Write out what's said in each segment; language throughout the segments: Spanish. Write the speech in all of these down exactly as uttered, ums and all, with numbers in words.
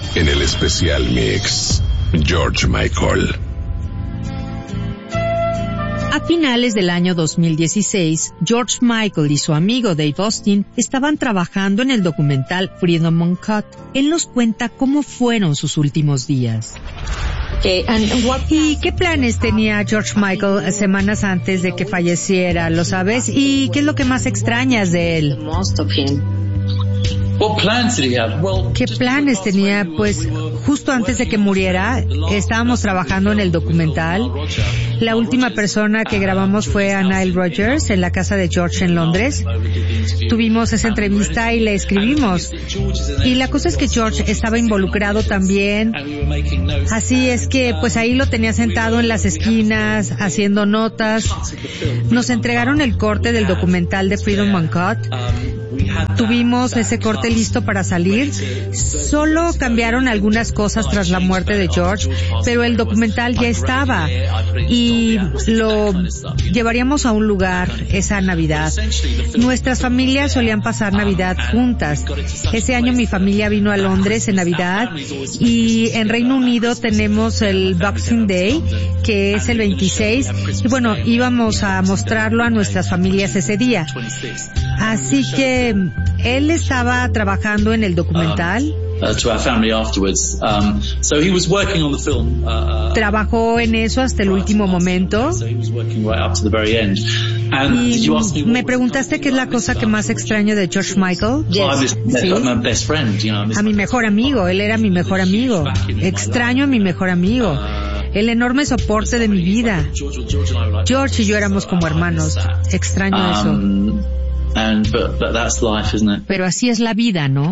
en el especial mix George Michael. A finales del año dos mil dieciséis, George Michael y su amigo Dave Austin estaban trabajando en el documental Freedom Uncut. Él nos cuenta cómo fueron sus últimos días. ¿Y qué planes tenía George Michael semanas antes de que falleciera, lo sabes? ¿Y qué es lo que más extrañas de él? ¿Qué planes tenía? Pues justo antes de que muriera, estábamos trabajando en el documental. La última persona que grabamos fue a Nile Rodgers en la casa de George en Londres. Tuvimos esa entrevista y le escribimos. Y la cosa es que George estaba involucrado también. Así es que pues ahí lo tenía sentado en las esquinas, haciendo notas. Nos entregaron el corte del documental de Freedom Uncut. Tuvimos ese corte listo para salir. Solo cambiaron algunas cosas tras la muerte de George, pero el documental ya estaba y lo llevaríamos a un lugar esa Navidad. Nuestras familias solían pasar Navidad juntas. Ese año mi familia vino a Londres en Navidad y en Reino Unido tenemos el Boxing Day, que es el veintiséis, y bueno, íbamos a mostrarlo a nuestras familias ese día. Así que él estaba trabajando en el documental. Uh, to our family afterwards. Um, so he was working on the film. Uh, Trabajó en eso hasta el último momento. So he was working right up to the very end. And y did you ask me me preguntaste qué es la cosa que más extraño de George Michael. Yes. Sí. My best friend, you know, a mi mejor amigo, él era mi mejor amigo. Extraño a mi mejor amigo. El enorme soporte de mi vida. George y yo éramos como hermanos. Extraño eso. Um, and, but, but that's life, isn't it? Pero así es la vida, ¿no?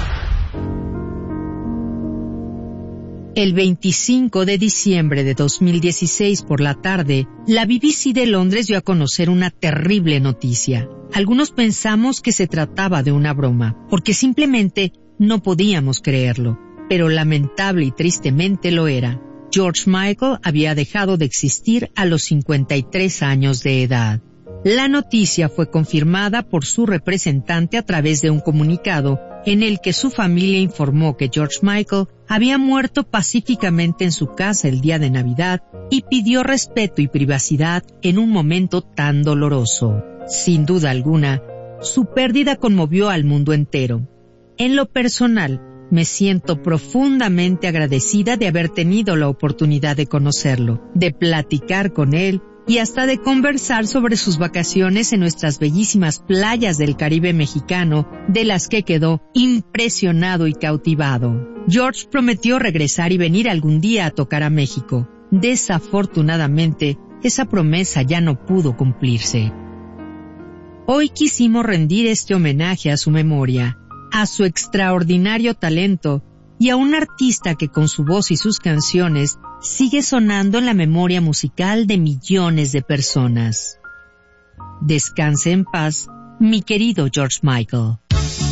El veinticinco de diciembre de dos mil dieciséis por la tarde, la B B C de Londres dio a conocer una terrible noticia. Algunos pensamos que se trataba de una broma, porque simplemente no podíamos creerlo, pero lamentable y tristemente lo era. George Michael había dejado de existir a los cincuenta y tres años de edad. La noticia fue confirmada por su representante a través de un comunicado en el que su familia informó que George Michael había muerto pacíficamente en su casa el día de Navidad y pidió respeto y privacidad en un momento tan doloroso. Sin duda alguna, su pérdida conmovió al mundo entero. En lo personal, me siento profundamente agradecida de haber tenido la oportunidad de conocerlo, de platicar con él y hasta de conversar sobre sus vacaciones en nuestras bellísimas playas del Caribe mexicano, de las que quedó impresionado y cautivado. George prometió regresar y venir algún día a tocar a México. Desafortunadamente, esa promesa ya no pudo cumplirse. Hoy quisimos rendir este homenaje a su memoria, a su extraordinario talento y a un artista que con su voz y sus canciones sigue sonando en la memoria musical de millones de personas. Descanse en paz, mi querido George Michael.